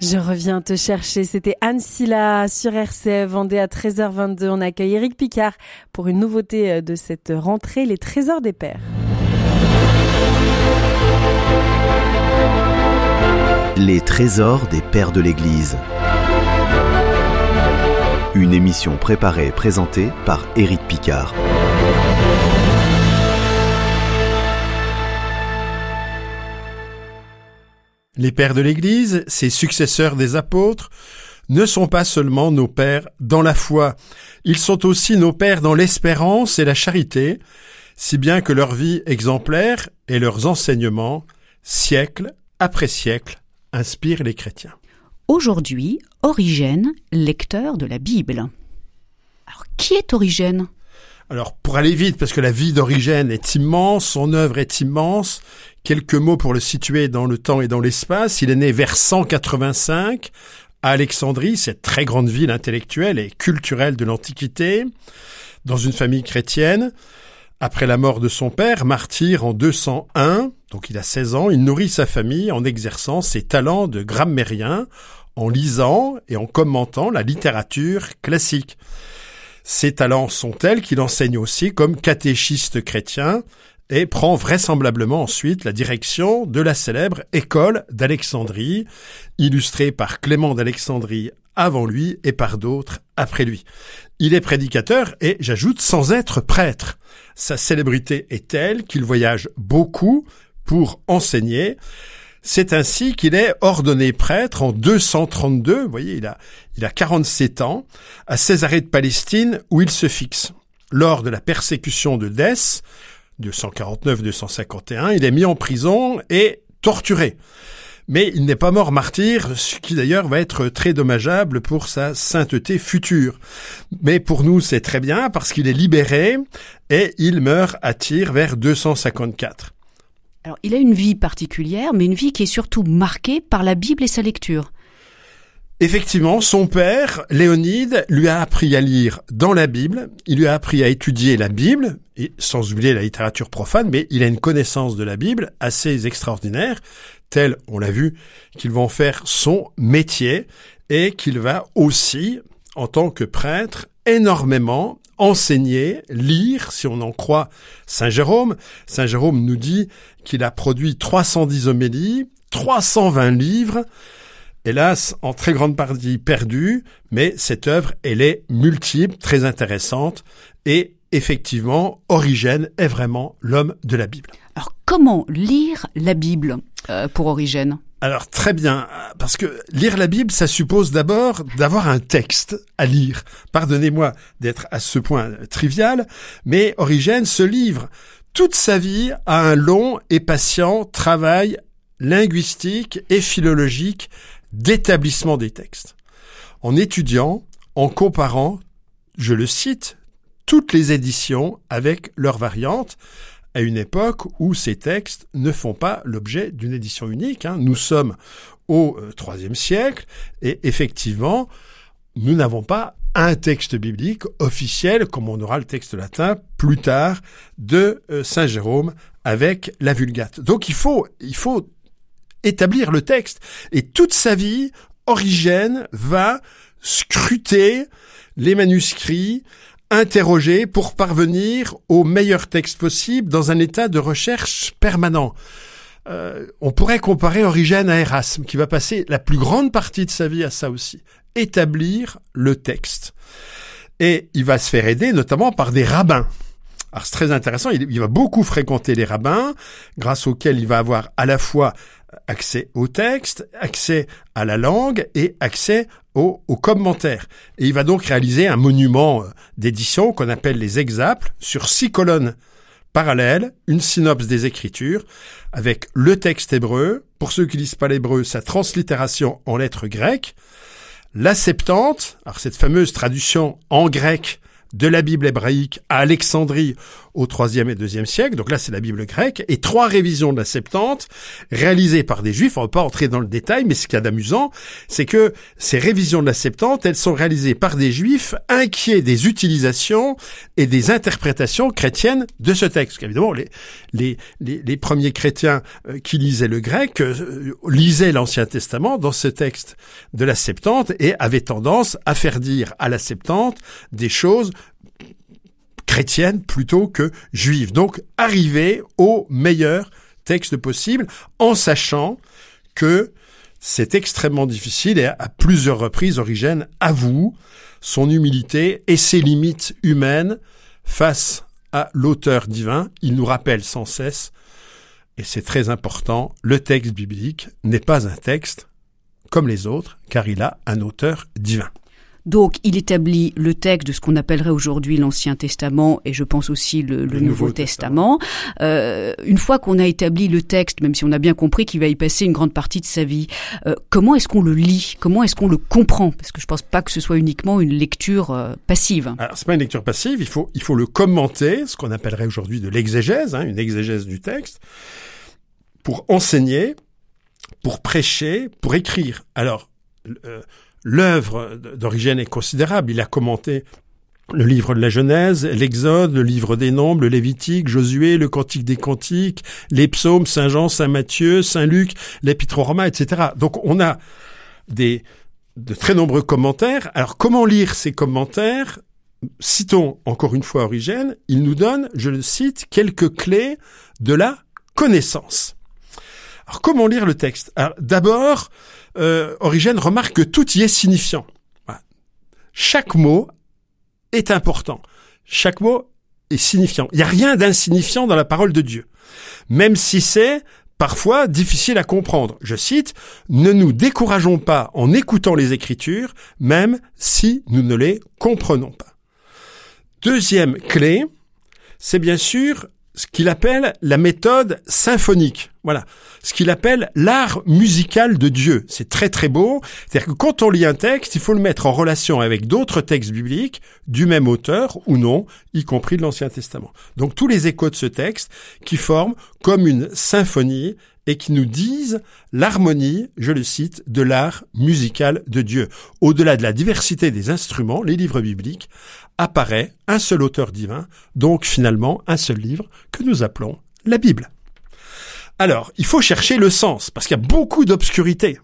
Je reviens te chercher, c'était Anne Silla sur RCF Vendée à 13h22. On accueille Éric Picard pour une nouveauté de cette rentrée, les trésors des pères. Les trésors des pères de l'Église. Une émission préparée et présentée par Éric Picard. Les pères de l'Église, ces successeurs des apôtres, ne sont pas seulement nos pères dans la foi, ils sont aussi nos pères dans l'espérance et la charité, si bien que leur vie exemplaire et leurs enseignements, siècle après siècle, inspirent les chrétiens. Aujourd'hui, Origène, lecteur de la Bible. Alors, qui est Origène ? Alors, pour aller vite, parce que la vie d'Origène est immense, son œuvre est immense, quelques mots pour le situer dans le temps et dans l'espace. Il est né vers 185 à Alexandrie, cette très grande ville intellectuelle et culturelle de l'Antiquité, dans une famille chrétienne. Après la mort de son père, martyr en 201, donc il a 16 ans, il nourrit sa famille en exerçant ses talents de grammairien, en lisant et en commentant la littérature classique. Ses talents sont tels qu'il enseigne aussi comme catéchiste chrétien et prend vraisemblablement ensuite la direction de la célèbre école d'Alexandrie, illustrée par Clément d'Alexandrie avant lui et par d'autres après lui. Il est prédicateur et, j'ajoute, sans être prêtre. Sa célébrité est telle qu'il voyage beaucoup pour enseigner. C'est ainsi qu'il est ordonné prêtre en 232, vous voyez, il a 47 ans, à Césarée de Palestine, où il se fixe. Lors de la persécution de Dès, 249-251, il est mis en prison et torturé. Mais il n'est pas mort martyr, ce qui d'ailleurs va être très dommageable pour sa sainteté future. Mais pour nous, c'est très bien, parce qu'il est libéré et il meurt à Tyr vers 254. Alors, il a une vie particulière, mais une vie qui est surtout marquée par la Bible et sa lecture. Effectivement, son père, Léonide, lui a appris à lire dans la Bible, il lui a appris à étudier la Bible, et sans oublier la littérature profane, mais il a une connaissance de la Bible assez extraordinaire, telle, on l'a vu, qu'il va en faire son métier, et qu'il va aussi, en tant que prêtre, énormément enseigner, lire, si on en croit Saint Jérôme. Saint Jérôme nous dit qu'il a produit 310 homélies, 320 livres, hélas, en très grande partie perdue, mais cette œuvre, elle est multiple, très intéressante, et effectivement, Origène est vraiment l'homme de la Bible. Alors, comment lire la Bible pour Origène ? Alors très bien, parce que lire la Bible, ça suppose d'abord d'avoir un texte à lire. Pardonnez-moi d'être à ce point trivial, mais Origène se livre toute sa vie à un long et patient travail linguistique et philologique d'établissement des textes. En étudiant, en comparant, je le cite, toutes les éditions avec leurs variantes, à une époque où ces textes ne font pas l'objet d'une édition unique. Nous sommes au IIIe siècle et effectivement, nous n'avons pas un texte biblique officiel comme on aura le texte latin plus tard de Saint Jérôme avec la Vulgate. Donc il faut établir le texte et toute sa vie, Origène va scruter les manuscrits, interroger pour parvenir au meilleur texte possible dans un état de recherche permanent. On pourrait comparer Origène à Erasme, qui va passer la plus grande partie de sa vie à ça aussi, établir le texte. Et il va se faire aider notamment par des rabbins. Alors c'est très intéressant, il va beaucoup fréquenter les rabbins, grâce auxquels il va avoir à la fois accès au texte, accès à la langue et accès aux commentaires. Et il va donc réaliser un monument d'édition qu'on appelle les Exaples sur 6 colonnes parallèles, une synopse des Écritures avec le texte hébreu, pour ceux qui lisent pas l'hébreu, sa translittération en lettres grecques, la Septante, alors cette fameuse traduction en grec de la Bible hébraïque à Alexandrie au IIIe et IIe siècle. Donc là, c'est la Bible grecque. Et 3 révisions de la Septante réalisées par des Juifs. On ne va pas entrer dans le détail, mais ce qu'il y a d'amusant, c'est que ces révisions de la Septante, elles sont réalisées par des Juifs inquiets des utilisations et des interprétations chrétiennes de ce texte. Parce qu'évidemment, les premiers chrétiens qui lisaient le grec lisaient l'Ancien Testament dans ce texte de la Septante et avaient tendance à faire dire à la Septante des choses chrétiennes plutôt que juives. Donc, arriver au meilleur texte possible en sachant que c'est extrêmement difficile et à plusieurs reprises, Origène avoue son humilité et ses limites humaines face à l'auteur divin. Il nous rappelle sans cesse, et c'est très important, le texte biblique n'est pas un texte comme les autres, car il a un auteur divin. Donc, il établit le texte de ce qu'on appellerait aujourd'hui l'Ancien Testament et je pense aussi le Nouveau Testament. Une fois qu'on a établi le texte, même si on a bien compris qu'il va y passer une grande partie de sa vie, comment est-ce qu'on le lit? Comment est-ce qu'on le comprend? Parce que je pense pas que ce soit uniquement une lecture passive. Alors, c'est pas une lecture passive, il faut le commenter, ce qu'on appellerait aujourd'hui de l'exégèse, une exégèse du texte, pour enseigner, pour prêcher, pour écrire. Alors, l'œuvre d'Origène est considérable. Il a commenté le livre de la Genèse, l'Exode, le livre des Nombres, le Lévitique, Josué, le Cantique des Cantiques, les Psaumes, Saint Jean, Saint Matthieu, Saint Luc, l'Épître aux Romains, etc. Donc on a de très nombreux commentaires. Alors comment lire ces commentaires? Citons encore une fois Origène. Il nous donne, je le cite, quelques clés de la connaissance. Alors comment lire le texte? Alors, d'abord, Origène remarque que tout y est signifiant. Voilà. Chaque mot est important. Chaque mot est signifiant. Il n'y a rien d'insignifiant dans la parole de Dieu. Même si c'est parfois difficile à comprendre. Je cite, « Ne nous décourageons pas en écoutant les Écritures, même si nous ne les comprenons pas. » Deuxième clé, c'est bien sûr ce qu'il appelle la méthode symphonique. Voilà. Ce qu'il appelle l'art musical de Dieu. C'est très très beau. C'est-à-dire que quand on lit un texte, il faut le mettre en relation avec d'autres textes bibliques du même auteur ou non, y compris de l'Ancien Testament. Donc tous les échos de ce texte qui forment comme une symphonie et qui nous disent l'harmonie, je le cite, de l'art musical de Dieu. Au-delà de la diversité des instruments, les livres bibliques, apparaît un seul auteur divin, donc finalement un seul livre que nous appelons la Bible. Alors, il faut chercher le sens, parce qu'il y a beaucoup d'obscurité.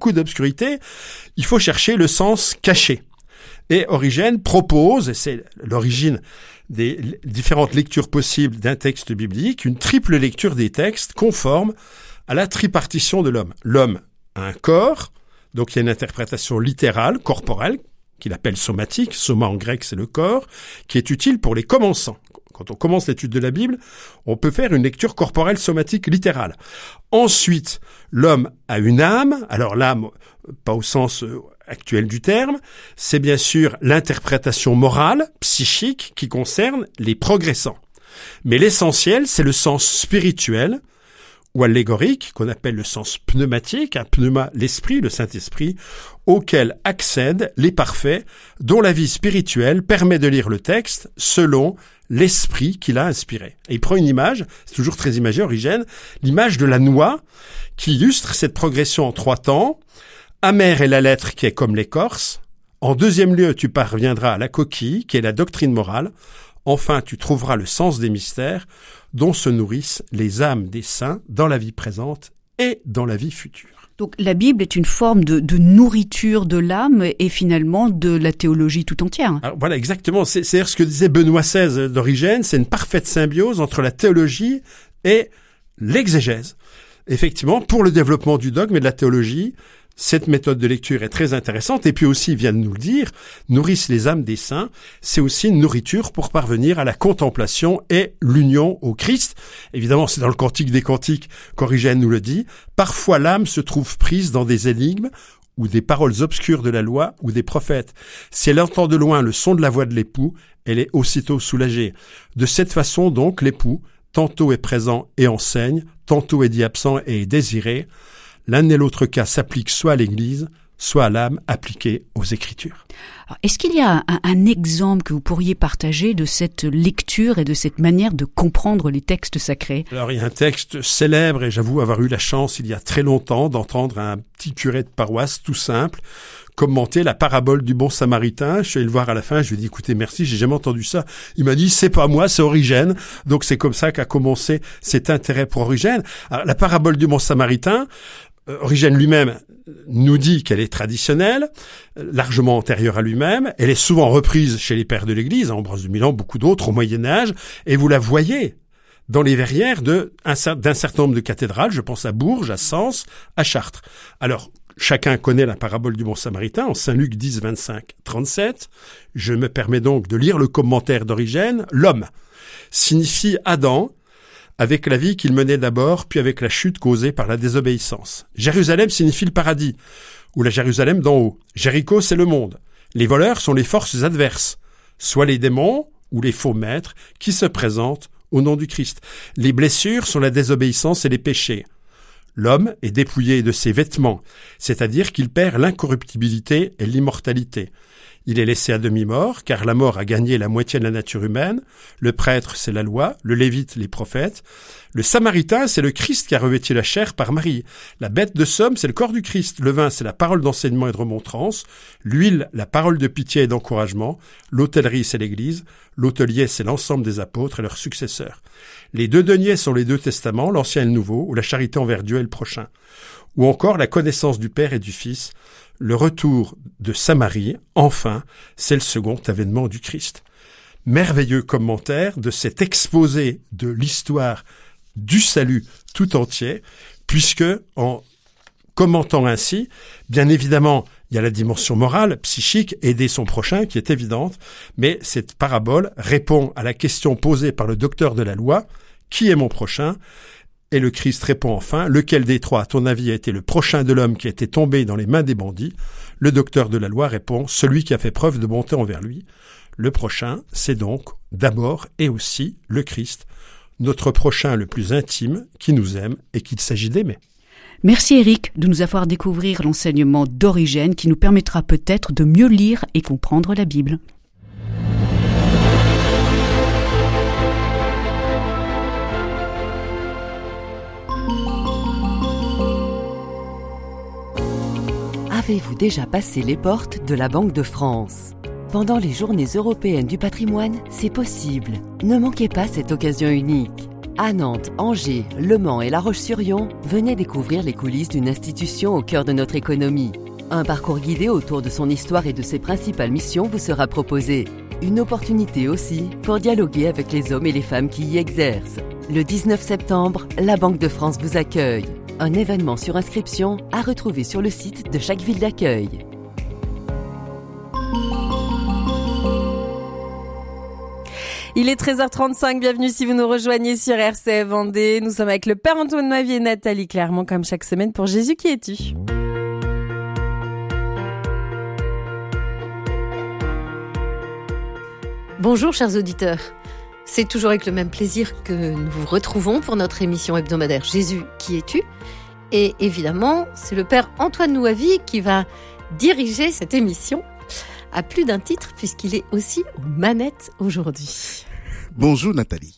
Il faut chercher le sens caché. Et Origène propose, et c'est l'origine des différentes lectures possibles d'un texte biblique, une triple lecture des textes conforme à la tripartition de l'homme. L'homme a un corps, donc il y a une interprétation littérale, corporelle, qu'il appelle somatique, soma en grec c'est le corps, qui est utile pour les commençants. Quand on commence l'étude de la Bible, on peut faire une lecture corporelle somatique littérale. Ensuite, l'homme a une âme, alors l'âme, pas au sens actuel du terme, c'est bien sûr l'interprétation morale, psychique, qui concerne les progressants. Mais l'essentiel, c'est le sens spirituel, ou allégorique, qu'on appelle le sens pneumatique, pneuma, l'esprit, le Saint-Esprit, auquel accèdent les parfaits, dont la vie spirituelle permet de lire le texte selon l'esprit qu'il a inspiré. Et il prend une image, c'est toujours très imagé, Origène, l'image de la noix, qui illustre cette progression en 3 temps. Amère est la lettre qui est comme l'écorce. En deuxième lieu, tu parviendras à la coquille, qui est la doctrine morale. Enfin, tu trouveras le sens des mystères dont se nourrissent les âmes des saints dans la vie présente et dans la vie future. Donc la Bible est une forme de nourriture de l'âme et finalement de la théologie tout entière. Alors, voilà, exactement. C'est ce que disait Benoît XVI d'Origène, c'est une parfaite symbiose entre la théologie et l'exégèse. Effectivement, pour le développement du dogme et de la théologie, cette méthode de lecture est très intéressante. Et puis aussi, il vient de nous le dire, nourrissent les âmes des saints. C'est aussi une nourriture pour parvenir à la contemplation et l'union au Christ. Évidemment, c'est dans le Cantique des Cantiques qu'Origène nous le dit. Parfois, l'âme se trouve prise dans des énigmes ou des paroles obscures de la loi ou des prophètes. Si elle entend de loin le son de la voix de l'époux, elle est aussitôt soulagée. De cette façon, donc, l'époux, tantôt est présent et enseigne, tantôt est dit absent et est désiré. L'un et l'autre cas s'appliquent soit à l'Église, soit à l'âme appliquée aux Écritures. Alors, est-ce qu'il y a un exemple que vous pourriez partager de cette lecture et de cette manière de comprendre les textes sacrés? Alors, il y a un texte célèbre, et j'avoue avoir eu la chance il y a très longtemps d'entendre un petit curé de paroisse tout simple commenter la parabole du bon samaritain. Je suis allé le voir à la fin, je lui ai dit, écoutez, merci, j'ai jamais entendu ça. Il m'a dit, c'est pas moi, c'est Origène. Donc c'est comme ça qu'a commencé cet intérêt pour Origène. Alors, la parabole du bon samaritain, Origène lui-même nous dit qu'elle est traditionnelle, largement antérieure à lui-même. Elle est souvent reprise chez les pères de l'Église, Ambroise de Milan, beaucoup d'autres au Moyen-Âge, et vous la voyez dans les verrières d'un certain nombre de cathédrales. Je pense à Bourges, à Sens, à Chartres. Alors, chacun connaît la parabole du bon samaritain en Saint Luc 10, 25, 37. Je me permets donc de lire le commentaire d'Origène. L'homme signifie Adam, avec la vie qu'il menait d'abord, puis avec la chute causée par la désobéissance. Jérusalem signifie le paradis, ou la Jérusalem d'en haut. Jéricho, c'est le monde. Les voleurs sont les forces adverses, soit les démons ou les faux maîtres qui se présentent au nom du Christ. Les blessures sont la désobéissance et les péchés. L'homme est dépouillé de ses vêtements, c'est-à-dire qu'il perd l'incorruptibilité et l'immortalité. Il est laissé à demi-mort, car la mort a gagné la moitié de la nature humaine. Le prêtre, c'est la loi, le lévite, les prophètes. Le samaritain, c'est le Christ qui a revêtu la chair par Marie. La bête de somme, c'est le corps du Christ. Le vin, c'est la parole d'enseignement et de remontrance. L'huile, la parole de pitié et d'encouragement. L'hôtellerie, c'est l'Église. L'hôtelier, c'est l'ensemble des apôtres et leurs successeurs. Les deux deniers sont les deux testaments, l'Ancien et le Nouveau, ou la charité envers Dieu et le prochain. Ou encore la connaissance du Père et du Fils. Le retour de Samarie, enfin, c'est le second avènement du Christ. Merveilleux commentaire de cet exposé de l'histoire du salut tout entier, puisque, en commentant ainsi, bien évidemment, il y a la dimension morale, psychique, aider son prochain, qui est évidente, mais cette parabole répond à la question posée par le docteur de la loi, qui est mon prochain? Et le Christ répond enfin, lequel des trois, à ton avis, a été le prochain de l'homme qui a été tombé dans les mains des bandits? Le docteur de la loi répond, celui qui a fait preuve de bonté envers lui. Le prochain, c'est donc d'abord et aussi le Christ, notre prochain le plus intime, qui nous aime et qu'il s'agit d'aimer. Merci Éric de nous avoir découvert l'enseignement d'Origène qui nous permettra peut-être de mieux lire et comprendre la Bible. Avez-vous déjà passé les portes de la Banque de France? Pendant les Journées européennes du patrimoine, c'est possible. Ne manquez pas cette occasion unique. À Nantes, Angers, Le Mans et La Roche-sur-Yon, venez découvrir les coulisses d'une institution au cœur de notre économie. Un parcours guidé autour de son histoire et de ses principales missions vous sera proposé. Une opportunité aussi pour dialoguer avec les hommes et les femmes qui y exercent. Le 19 septembre, la Banque de France vous accueille. Un événement sur inscription à retrouver sur le site de chaque ville d'accueil. Il est 13h35, bienvenue si vous nous rejoignez sur RCF Vendée. Nous sommes avec le Père Antoine Noavier et Nathalie Clermont comme chaque semaine pour Jésus qui es-tu ? Bonjour chers auditeurs, c'est toujours avec le même plaisir que nous vous retrouvons pour notre émission hebdomadaire Jésus qui es-tu ? Et évidemment, c'est le Père Antoine Noavier qui va diriger cette émission à plus d'un titre puisqu'il est aussi aux manettes aujourd'hui. Bonjour Nathalie.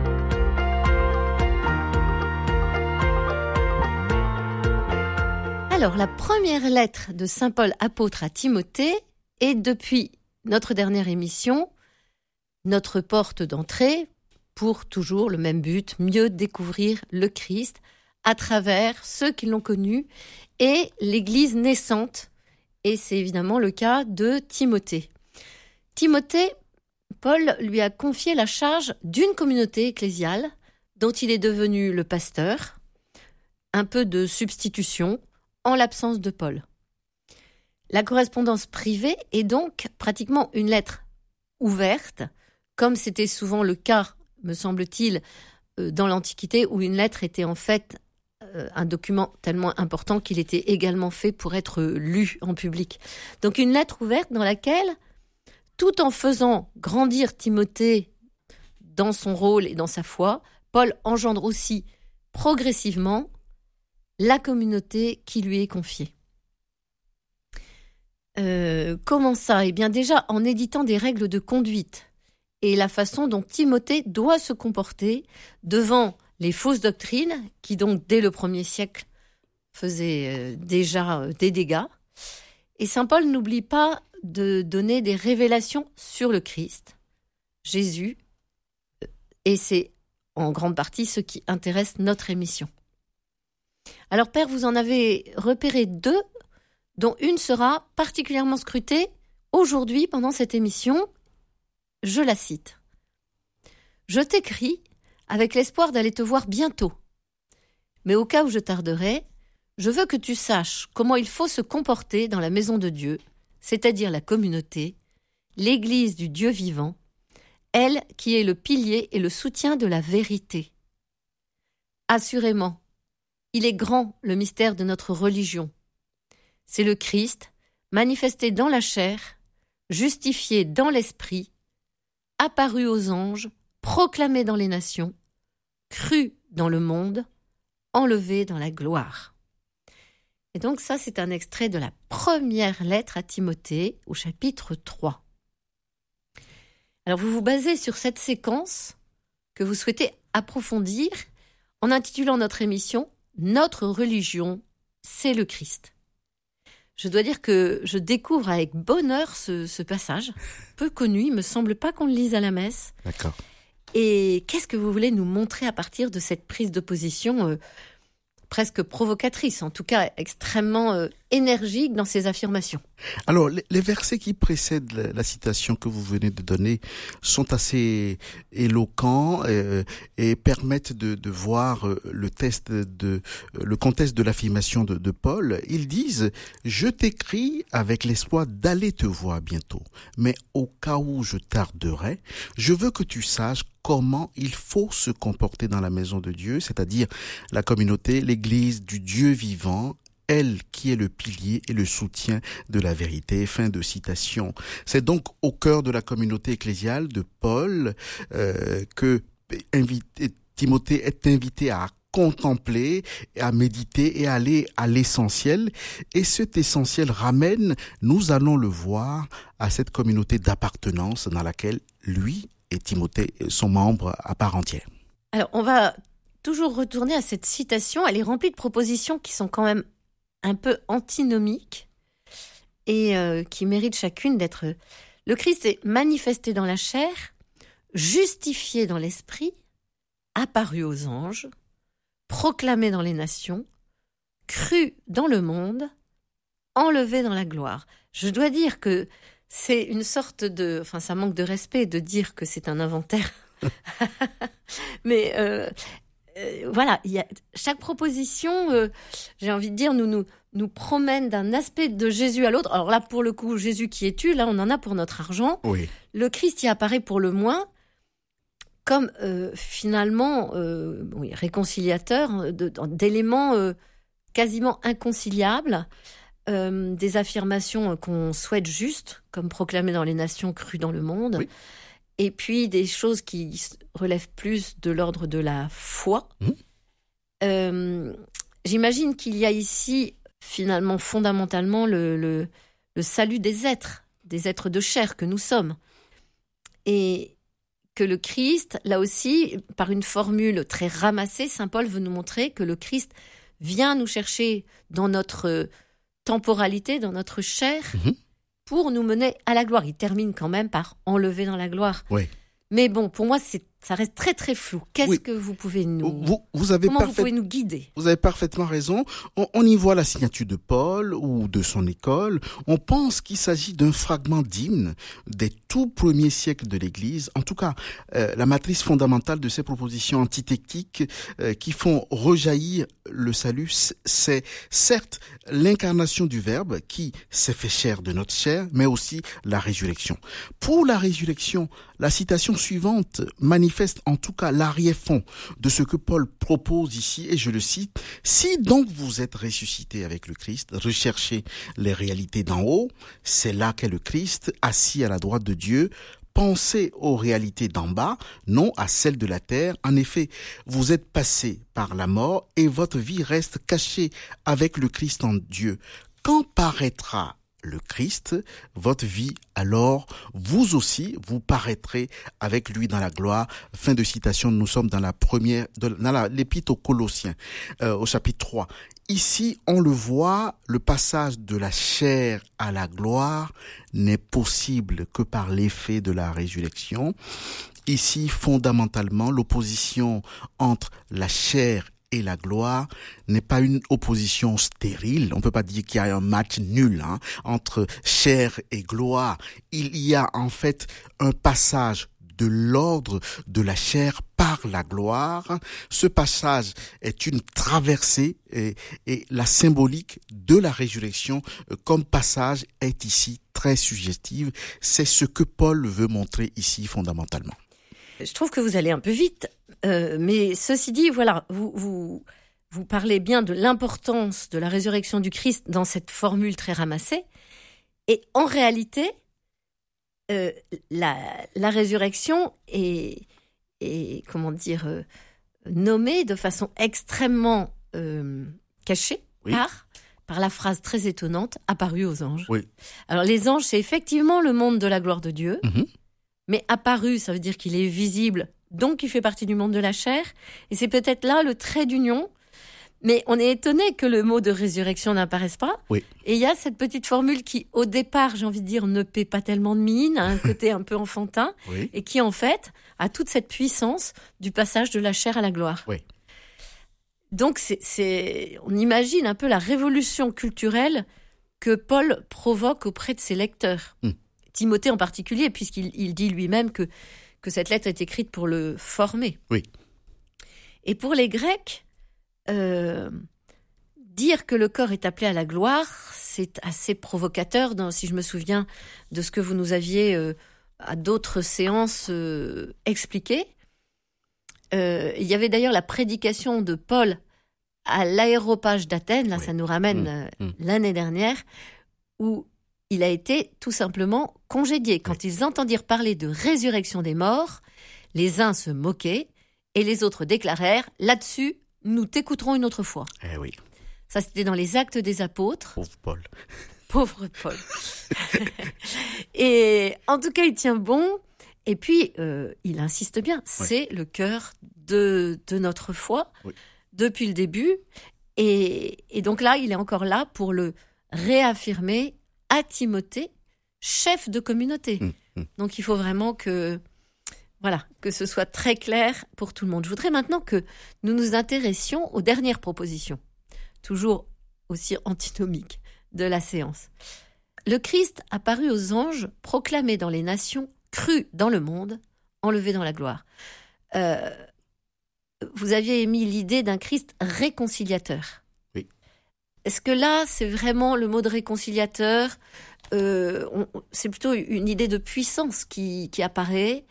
Alors, la première lettre de Saint Paul apôtre à Timothée est depuis notre dernière émission notre porte d'entrée pour toujours le même but, mieux découvrir le Christ à travers ceux qui l'ont connu et l'Église naissante. Et c'est évidemment le cas de Timothée. Timothée, Paul lui a confié la charge d'une communauté ecclésiale dont il est devenu le pasteur, un peu de substitution en l'absence de Paul. La correspondance privée est donc pratiquement une lettre ouverte, comme c'était souvent le cas, me semble-t-il, dans l'Antiquité, où une lettre était en fait un document tellement important qu'il était également fait pour être lu en public. Donc une lettre ouverte dans laquelle, tout en faisant grandir Timothée dans son rôle et dans sa foi, Paul engendre aussi progressivement la communauté qui lui est confiée. Comment ça ? Eh bien déjà en éditant des règles de conduite et la façon dont Timothée doit se comporter devant les fausses doctrines qui donc dès le 1er siècle faisaient déjà des dégâts. Et saint Paul n'oublie pas de donner des révélations sur le Christ, Jésus, et c'est en grande partie ce qui intéresse notre émission. Alors Père, vous en avez repéré 2, dont une sera particulièrement scrutée aujourd'hui pendant cette émission. Je la cite. « Je t'écris avec l'espoir d'aller te voir bientôt. Mais au cas où je tarderai, je veux que tu saches comment il faut se comporter dans la maison de Dieu, c'est-à-dire la communauté, l'Église du Dieu vivant, elle qui est le pilier et le soutien de la vérité. Assurément, il est grand le mystère de notre religion. C'est le Christ, manifesté dans la chair, justifié dans l'esprit, apparu aux anges, proclamé dans les nations, cru dans le monde, enlevé dans la gloire. » Et donc ça, c'est un extrait de la première lettre à Timothée, au chapitre 3. Alors vous vous basez sur cette séquence que vous souhaitez approfondir en intitulant notre émission « Notre religion, c'est le Christ ». Je dois dire que je découvre avec bonheur ce passage, peu connu, il ne me semble pas qu'on le lise à la messe. D'accord. Et qu'est-ce que vous voulez nous montrer à partir de cette prise de position presque provocatrice, en tout cas extrêmement énergique dans ses affirmations? Alors, les versets qui précèdent la citation que vous venez de donner sont assez éloquents et permettent de voir le contexte de l'affirmation de Paul. Ils disent « Je t'écris avec l'espoir d'aller te voir bientôt, mais au cas où je tarderai, je veux que tu saches comment il faut se comporter dans la maison de Dieu, c'est-à-dire la communauté, l'Église du Dieu vivant, elle qui est le pilier et le soutien de la vérité. » Fin de citation. C'est donc au cœur de la communauté ecclésiale de Paul que Timothée est invité à contempler, à méditer et à aller à l'essentiel. Et cet essentiel ramène, nous allons le voir, à cette communauté d'appartenance dans laquelle lui et Timothée sont membres à part entière. Alors, on va toujours retourner à cette citation. Elle est remplie de propositions qui sont quand même un peu antinomiques et qui méritent chacune d'être... Le Christ est manifesté dans la chair, justifié dans l'esprit, apparu aux anges, proclamé dans les nations, cru dans le monde, enlevé dans la gloire. Je dois dire que c'est une sorte de... Enfin, ça manque de respect de dire que c'est un inventaire. Mais voilà, chaque proposition, j'ai envie de dire, nous promène d'un aspect de Jésus à l'autre. Alors là, pour le coup, Jésus qui es-tu ? Là, on en a pour notre argent. Oui. Le Christ y apparaît pour le moins comme finalement réconciliateur d'éléments quasiment inconciliables. Des affirmations qu'on souhaite justes, comme proclamées dans les nations, crues dans le monde, oui. Et puis des choses qui relèvent plus de l'ordre de la foi. J'imagine qu'il y a ici, finalement, fondamentalement, le salut des êtres de chair que nous sommes. Et que le Christ, là aussi, par une formule très ramassée, saint Paul veut nous montrer que le Christ vient nous chercher dans notre temporalité, dans notre chair, pour nous mener à la gloire. Il termine quand même par enlever dans la gloire. Oui. Mais bon, pour moi, ça reste très très flou. Qu'est-ce que vous pouvez nous... Comment vous pouvez nous guider ? Vous avez parfaitement raison. On y voit la signature de Paul ou de son école. On pense qu'il s'agit d'un fragment d'hymne des tout premiers siècles de l'Église. En tout cas, la matrice fondamentale de ces propositions antithétiques qui font rejaillir le salut, c'est certes l'incarnation du Verbe qui s'est fait chair de notre chair, mais aussi la résurrection. Pour la résurrection, la citation suivante manifeste en tout cas l'arrière-fond de ce que Paul propose ici, et je le cite, « Si donc vous êtes ressuscités avec le Christ, recherchez les réalités d'en haut, c'est là qu'est le Christ, assis à la droite de Dieu, pensez aux réalités d'en bas, non à celles de la terre. En effet, vous êtes passés par la mort et votre vie reste cachée avec le Christ en Dieu. Quand paraîtra le Christ, votre vie, alors vous aussi, vous paraîtrez avec lui dans la gloire. Fin de citation, nous sommes dans l'épître aux Colossiens, au chapitre 3. Ici, on le voit, le passage de la chair à la gloire n'est possible que par l'effet de la résurrection. Ici, fondamentalement, l'opposition entre la chair et la gloire n'est pas une opposition stérile. On peut pas dire qu'il y a un match nul entre chair et gloire. Il y a en fait un passage de l'ordre de la chair par la gloire. Ce passage est une traversée et la symbolique de la résurrection comme passage est ici très suggestive. C'est ce que Paul veut montrer ici fondamentalement. Je trouve que vous allez un peu vite, mais ceci dit, voilà, vous parlez bien de l'importance de la résurrection du Christ dans cette formule très ramassée, et en réalité, la résurrection est comment dire, nommée de façon extrêmement cachée par la phrase très étonnante « apparu aux anges ». Oui. Alors les anges, c'est effectivement le monde de la gloire de Dieu. Mais apparu, ça veut dire qu'il est visible, donc il fait partie du monde de la chair. Et c'est peut-être là le trait d'union. Mais on est étonné que le mot de résurrection n'apparaisse pas. Oui. Et il y a cette petite formule qui, au départ, j'ai envie de dire, ne paie pas tellement de mine, a un côté un peu enfantin, et qui, en fait, a toute cette puissance du passage de la chair à la gloire. Oui. Donc, on imagine un peu la révolution culturelle que Paul provoque auprès de ses lecteurs. Timothée en particulier, puisqu'il dit lui-même que cette lettre est écrite pour le former. Oui. Et pour les Grecs, dire que le corps est appelé à la gloire, c'est assez provocateur, si je me souviens de ce que vous nous aviez à d'autres séances expliqué. Il y avait d'ailleurs la prédication de Paul à l'aéropage d'Athènes, là ça nous ramène l'année dernière, où il a été tout simplement congédié. Quand ils entendirent parler de résurrection des morts, les uns se moquaient et les autres déclarèrent « Là-dessus, nous t'écouterons une autre fois ». Eh oui. Ça, c'était dans les Actes des Apôtres. Pauvre Paul. Pauvre Paul. Et en tout cas, il tient bon. Et puis, il insiste bien. C'est le cœur de notre foi depuis le début. Et donc là, il est encore là pour le réaffirmer à Timothée, chef de communauté. Donc il faut vraiment que ce soit très clair pour tout le monde. Je voudrais maintenant que nous nous intéressions aux dernières propositions, toujours aussi antinomiques de la séance. Le Christ apparu aux anges, proclamé dans les nations, cru dans le monde, enlevé dans la gloire. Vous aviez émis l'idée d'un Christ réconciliateur. Est-ce que là, c'est vraiment le mot de réconciliateur c'est plutôt une idée de puissance qui apparaît,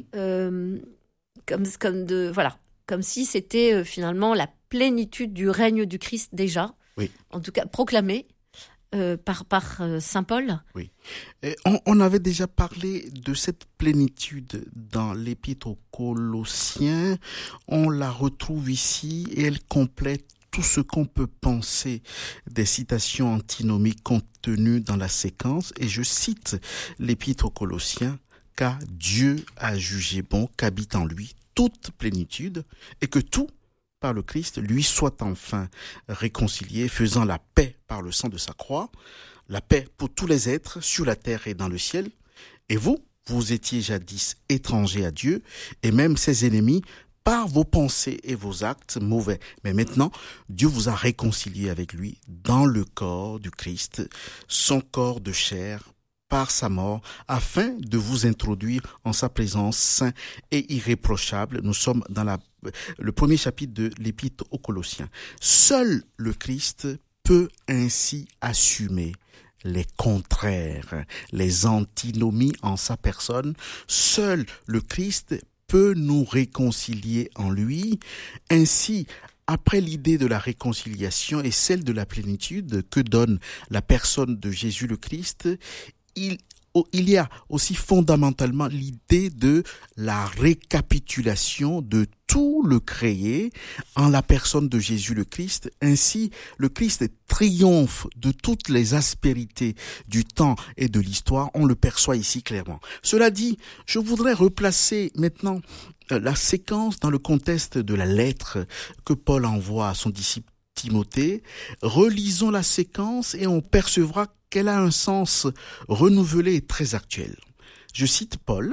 comme si c'était finalement la plénitude du règne du Christ déjà, en tout cas proclamé par Saint Paul. Oui. Et on avait déjà parlé de cette plénitude dans l'Épître aux Colossiens. On la retrouve ici et elle complète tout ce qu'on peut penser des citations antinomiques contenues dans la séquence. Et je cite l'Épître aux Colossiens, « Car Dieu a jugé bon qu'habite en lui toute plénitude et que tout, par le Christ, lui soit enfin réconcilié, faisant la paix par le sang de sa croix, la paix pour tous les êtres sur la terre et dans le ciel. Et vous étiez jadis étrangers à Dieu et même ses ennemis par vos pensées et vos actes mauvais. Mais maintenant, Dieu vous a réconcilié avec lui dans le corps du Christ, son corps de chair, par sa mort, afin de vous introduire en sa présence saint et irréprochable. Nous sommes dans le premier chapitre de l'Épître aux Colossiens. Seul le Christ peut ainsi assumer les contraires, les antinomies en sa personne. Seul le Christ peut nous réconcilier en lui. Ainsi, après l'idée de la réconciliation et celle de la plénitude que donne la personne de Jésus le Christ, il y a aussi fondamentalement l'idée de la récapitulation de tout le créé en la personne de Jésus le Christ. Ainsi, le Christ triomphe de toutes les aspérités du temps et de l'histoire. On le perçoit ici clairement. Cela dit, je voudrais replacer maintenant la séquence dans le contexte de la lettre que Paul envoie à son disciple Timothée. Relisons la séquence et on percevra qu'elle a un sens renouvelé et très actuel. Je cite Paul.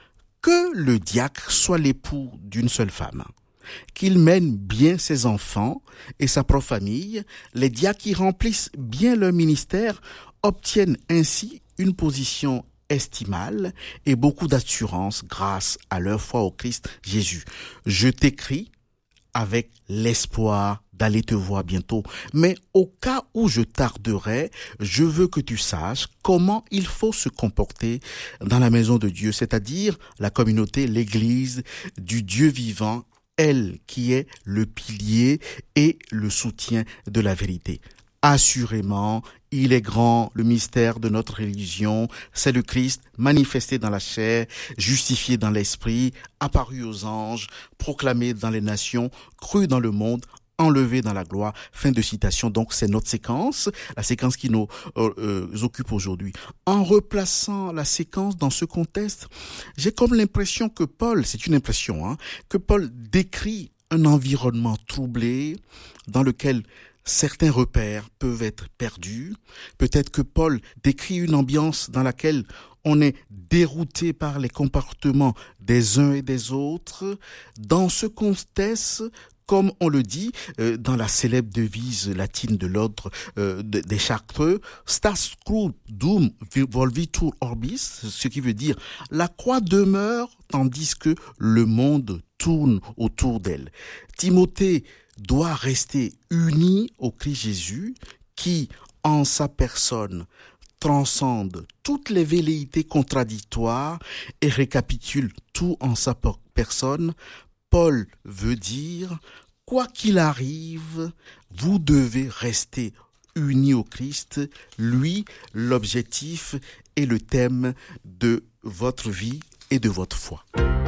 Que le diacre soit l'époux d'une seule femme, qu'il mène bien ses enfants et sa propre famille, les diacres qui remplissent bien leur ministère obtiennent ainsi une position estimable et beaucoup d'assurance grâce à leur foi au Christ Jésus. Je t'écris avec l'espoir d'aller te voir bientôt. Mais au cas où je tarderai, je veux que tu saches comment il faut se comporter dans la maison de Dieu, c'est-à-dire la communauté, l'église du Dieu vivant, elle qui est le pilier et le soutien de la vérité. Assurément, il est grand, le mystère de notre religion, c'est le Christ manifesté dans la chair, justifié dans l'esprit, apparu aux anges, proclamé dans les nations, cru dans le monde, enlevé dans la gloire. Fin de citation. Donc c'est notre séquence, la séquence qui nous occupe aujourd'hui. En replaçant la séquence dans ce contexte, j'ai comme l'impression que Paul, c'est une impression, que Paul décrit un environnement troublé dans lequel certains repères peuvent être perdus. Peut-être que Paul décrit une ambiance dans laquelle on est dérouté par les comportements des uns et des autres. Dans ce contexte, comme on le dit dans la célèbre devise latine de l'ordre des Chartreux, Stas quod dum volvitur orbis, ce qui veut dire la croix demeure tandis que le monde tourne autour d'elle. Timothée doit rester uni au Christ Jésus qui, en sa personne, transcende toutes les velléités contradictoires et récapitule tout en sa personne. Paul veut dire, quoi qu'il arrive, vous devez rester unis au Christ, lui, l'objectif et le thème de votre vie et de votre foi.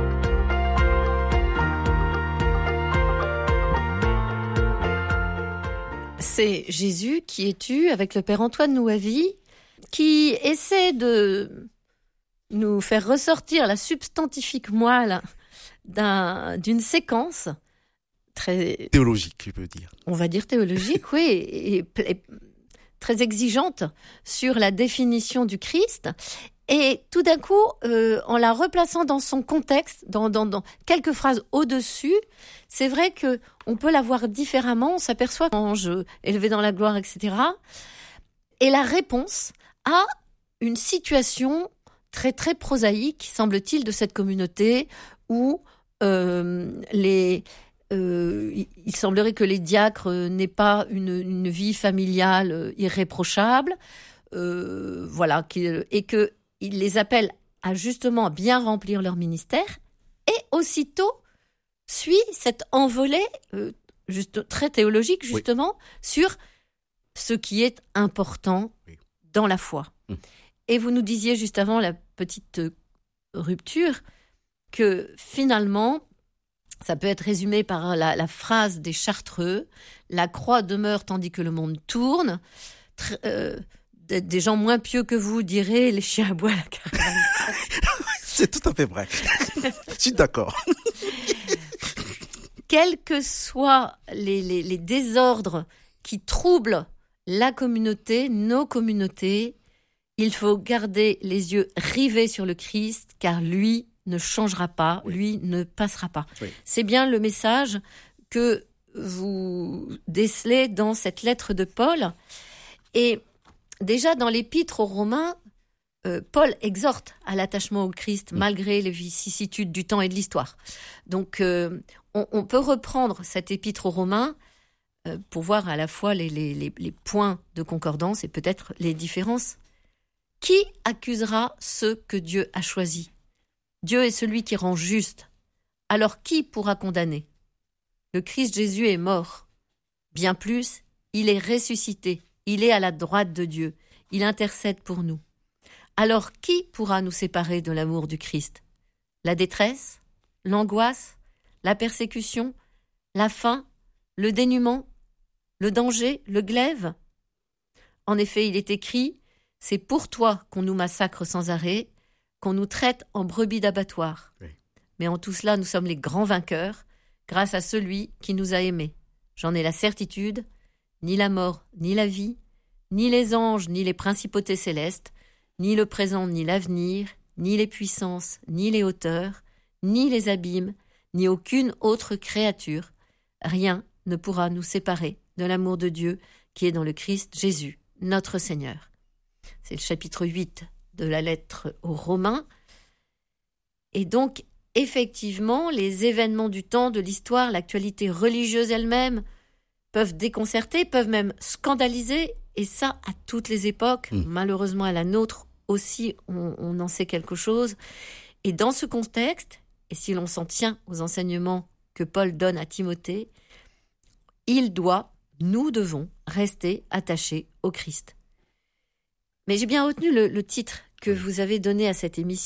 C'est Jésus qui est tu avec le Père Antoine Nouavi, qui essaie de nous faire ressortir la substantifique moelle d'une séquence très théologique, je peux dire. On va dire théologique, oui, et très exigeante sur la définition du Christ. Et tout d'un coup, en la replaçant dans son contexte, dans quelques phrases au-dessus, c'est vrai que on peut la voir différemment. On s'aperçoit ange élevé dans la gloire, etc. Et la réponse à une situation très très prosaïque, semble-t-il, de cette communauté où il semblerait que les diacres n'aient pas une vie familiale irréprochable, et que il les appelle à justement bien remplir leur ministère, et aussitôt suit cette envolée très théologique justement sur ce qui est important dans la foi. Et vous nous disiez juste avant la petite rupture que finalement ça peut être résumé par la phrase des Chartreux, la croix demeure tandis que le monde tourne. Des gens moins pieux que vous diraient les chiens aboient la caravane. C'est tout à fait vrai. Je suis d'accord. Quels que soient les désordres qui troublent la communauté, nos communautés, il faut garder les yeux rivés sur le Christ, car lui ne changera pas, lui ne passera pas. Oui. C'est bien le message que vous décelez dans cette lettre de Paul. Et déjà dans l'épître aux Romains, Paul exhorte à l'attachement au Christ malgré les vicissitudes du temps et de l'histoire. Donc on peut reprendre cette épître aux Romains pour voir à la fois les points de concordance et peut-être les différences. Qui accusera ceux que Dieu a choisis ? Dieu est celui qui rend juste. Alors qui pourra condamner ? Le Christ Jésus est mort. Bien plus, il est ressuscité. Il est à la droite de Dieu. Il intercède pour nous. Alors qui pourra nous séparer de l'amour du Christ ? La détresse ? L'angoisse ? la persécution, la faim, le dénuement, le danger, le glaive. En effet, il est écrit « C'est pour toi qu'on nous massacre sans arrêt, qu'on nous traite en brebis d'abattoir. Oui. Mais en tout cela, nous sommes les grands vainqueurs, grâce à celui qui nous a aimés. J'en ai la certitude, ni la mort, ni la vie, ni les anges, ni les principautés célestes, ni le présent, ni l'avenir, ni les puissances, ni les hauteurs, ni les abîmes, ni aucune autre créature. Rien ne pourra nous séparer de l'amour de Dieu qui est dans le Christ Jésus, notre Seigneur. » C'est le chapitre 8 de la lettre aux Romains. Et donc, effectivement, les événements du temps, de l'histoire, l'actualité religieuse elle-même peuvent déconcerter, peuvent même scandaliser, et ça à toutes les époques. Malheureusement, à la nôtre aussi, on en sait quelque chose. Et dans ce contexte, et si l'on s'en tient aux enseignements que Paul donne à Timothée, nous devons rester attachés au Christ. Mais j'ai bien retenu le titre que vous avez donné à cette émission.